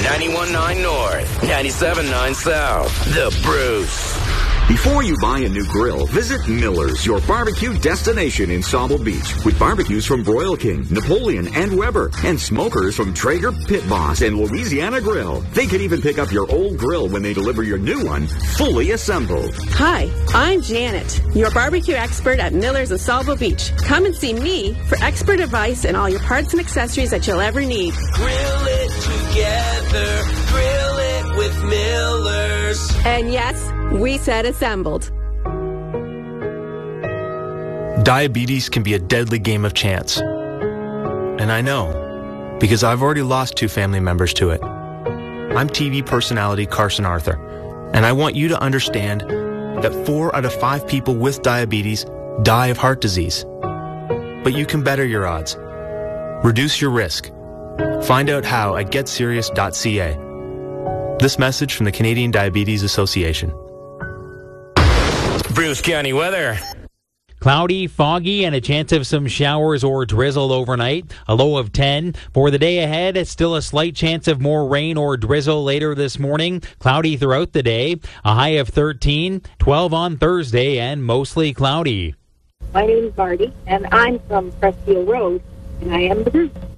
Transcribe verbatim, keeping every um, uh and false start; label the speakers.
Speaker 1: ninety-one point nine North, ninety-seven point nine South. The Bruce.
Speaker 2: Before you buy a new grill, visit Miller's, your barbecue destination in Sauble Beach, with barbecues from Broil King, Napoleon, and Weber, and smokers from Traeger, Pit Boss, and Louisiana Grill. They can even pick up your old grill when they deliver your new one, fully assembled.
Speaker 3: Hi, I'm Janet, your barbecue expert at Miller's in Sauble Beach. Come and see me for expert advice and all your parts and accessories that you'll ever need.
Speaker 4: Grill it together, grill it with Miller's.
Speaker 3: And yes, we said assembled.
Speaker 5: Diabetes can be a deadly game of chance. And I know, because I've already lost two family members to it. I'm T V personality Carson Arthur, and I want you to understand that four out of five people with diabetes die of heart disease. But you can better your odds. Reduce your risk. Find out how at get serious dot c a. This message from the Canadian Diabetes Association.
Speaker 1: Bruce County weather.
Speaker 6: Cloudy, foggy, and a chance of some showers or drizzle overnight. A low of ten. For the day ahead, it's still a slight chance of more rain or drizzle later this morning. Cloudy throughout the day. A high of thirteen. twelve on Thursday, and mostly cloudy.
Speaker 7: My name is Marty, and I'm from Pressfield Road, and I am the Bruce.